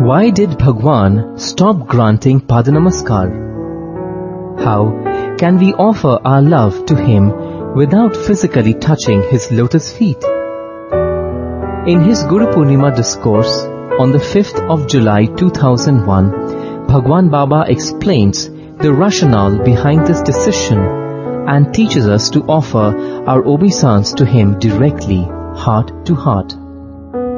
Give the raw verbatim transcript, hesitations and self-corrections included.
Why did Bhagwan stop granting Padanamaskar? How can we offer our love to him without physically touching his lotus feet? In his Guru Purnima discourse on the fifth of July two thousand one, Bhagwan Baba explains the rationale behind this decision and teaches us to offer our obeisance to him directly, heart to heart.